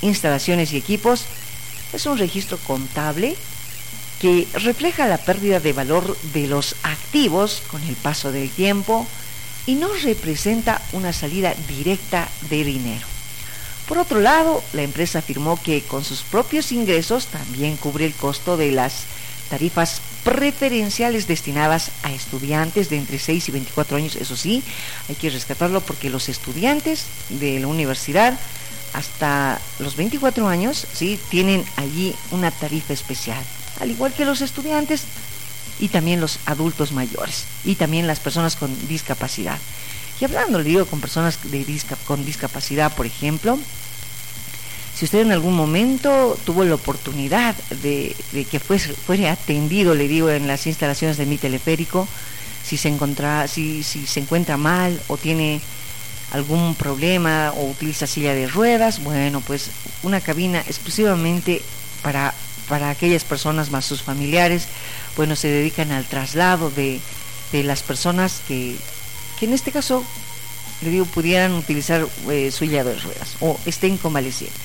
instalaciones y equipos es un registro contable que refleja la pérdida de valor de los activos con el paso del tiempo y no representa una salida directa de dinero. Por otro lado, la empresa afirmó que con sus propios ingresos también cubre el costo de las tarifas preferenciales destinadas a estudiantes de entre 6 y 24 años. Eso sí, hay que rescatarlo porque los estudiantes de la universidad hasta los 24 años, ¿sí?, tienen allí una tarifa especial, al igual que los estudiantes y también los adultos mayores y también las personas con discapacidad. Y hablando, le digo, con personas con discapacidad, por ejemplo, si usted en algún momento tuvo la oportunidad de que fuera atendido, le digo, en las instalaciones de Mi Teleférico, si se encuentra mal o tiene algún problema o utiliza silla de ruedas, bueno, pues una cabina exclusivamente para aquellas personas más sus familiares, bueno, se dedican al traslado de las personas que en este caso, le digo, pudieran utilizar silla de ruedas o estén convalecientes.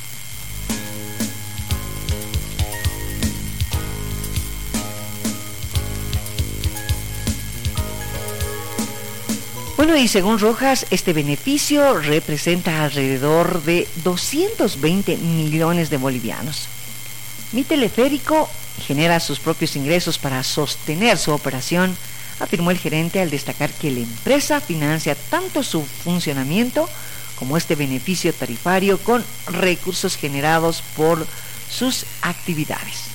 Bueno, y según Rojas, este beneficio representa alrededor de 220 millones de bolivianos. Mi Teleférico genera sus propios ingresos para sostener su operación, afirmó el gerente al destacar que la empresa financia tanto su funcionamiento como este beneficio tarifario con recursos generados por sus actividades.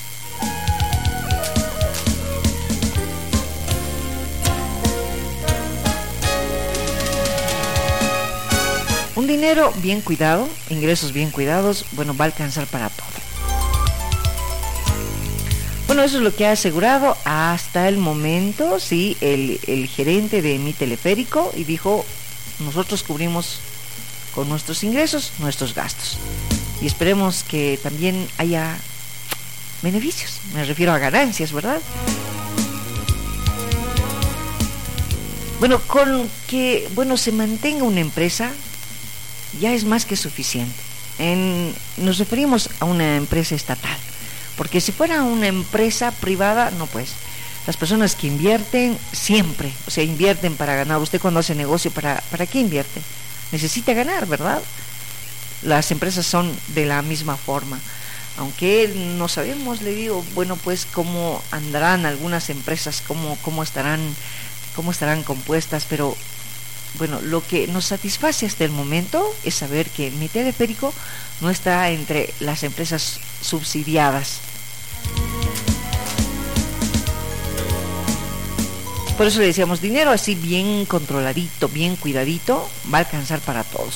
Un dinero bien cuidado, ingresos bien cuidados, bueno, va a alcanzar para todo. Bueno, eso es lo que ha asegurado hasta el momento, sí, el gerente de Mi Teleférico, y dijo, nosotros cubrimos con nuestros ingresos nuestros gastos. Y esperemos que también haya beneficios, me refiero a ganancias, ¿verdad? Bueno, con que, bueno, se mantenga una empresa, ya es más que suficiente. Nos referimos a una empresa estatal. Porque si fuera una empresa privada, no, pues, las personas que invierten siempre, o sea, invierten para ganar. Usted cuando hace negocio, ¿para qué invierte? Necesita ganar, ¿verdad? Las empresas son de la misma forma. Aunque no sabemos, le digo, bueno, pues, cómo andarán algunas empresas, cómo estarán compuestas, pero, bueno, lo que nos satisface hasta el momento es saber que Mi Teleférico no está entre las empresas subsidiadas. Por eso le decíamos, dinero así bien controladito, bien cuidadito, va a alcanzar para todos.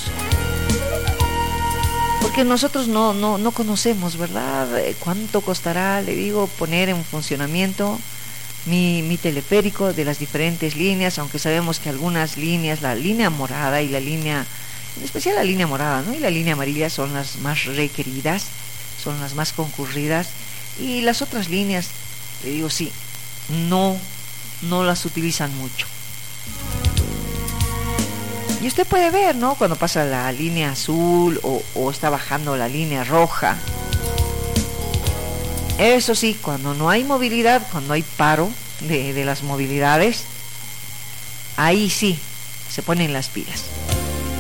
Porque nosotros no conocemos, ¿verdad? ¿Cuánto costará, le digo, poner en funcionamiento mi teleférico de las diferentes líneas? Aunque sabemos que algunas líneas, la línea morada y la línea, en especial la línea morada, ¿no?, y la línea amarilla son las más requeridas, son las más concurridas, y las otras líneas, le digo, sí, no las utilizan mucho. Y usted puede ver, ¿no?, cuando pasa la línea azul o está bajando la línea roja. Eso sí, cuando no hay movilidad, cuando hay paro de las movilidades, ahí sí se ponen las pilas.